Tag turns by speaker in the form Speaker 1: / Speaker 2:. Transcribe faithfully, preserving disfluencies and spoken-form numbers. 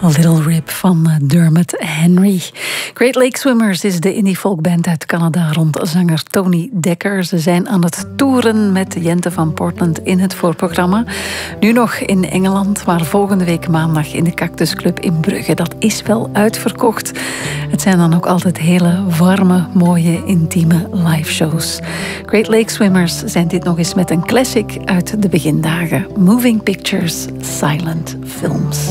Speaker 1: Little Rib van Dermot Henry. Great Lake Swimmers is de indie folkband uit Canada rond zanger Tony Dekker. Ze zijn aan het toeren met Jente van Portland in het voorprogramma. Nu nog in Engeland, maar volgende week maandag in de Cactus Club in Brugge. Dat is wel uitverkocht. Het zijn dan ook altijd hele warme, mooie, intieme live shows. Great Lake Swimmers zijn dit nog eens met een classic uit de begindagen. Moving Pictures, Silent Films.